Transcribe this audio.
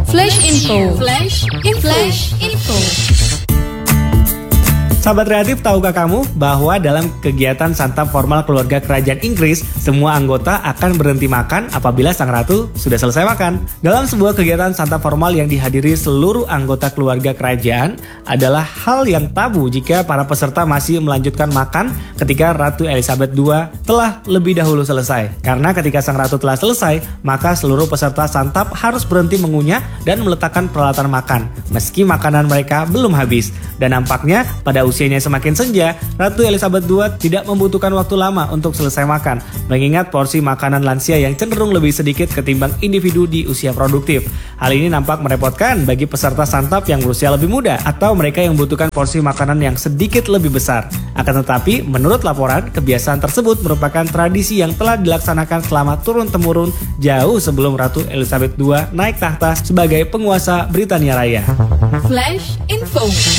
Flash Info. Flash Info. Flash Info. Sahabat kreatif, tahukah kamu bahwa dalam kegiatan santap formal keluarga kerajaan Inggris, semua anggota akan berhenti makan apabila sang ratu sudah selesai makan. Dalam sebuah kegiatan santap formal yang dihadiri seluruh anggota keluarga kerajaan, adalah hal yang tabu jika para peserta masih melanjutkan makan ketika Ratu Elizabeth II telah lebih dahulu selesai. Karena ketika sang ratu telah selesai, maka seluruh peserta santap harus berhenti mengunyah dan meletakkan peralatan makan, meski makanan mereka belum habis. Dan nampaknya pada usianya semakin senja, Ratu Elizabeth II tidak membutuhkan waktu lama untuk selesai makan, mengingat porsi makanan lansia yang cenderung lebih sedikit ketimbang individu di usia produktif. Hal ini nampak merepotkan bagi peserta santap yang berusia lebih muda atau mereka yang membutuhkan porsi makanan yang sedikit lebih besar. Akan tetapi, menurut laporan, kebiasaan tersebut merupakan tradisi yang telah dilaksanakan selama turun-temurun jauh sebelum Ratu Elizabeth II naik tahta sebagai penguasa Britania Raya. Flash Info.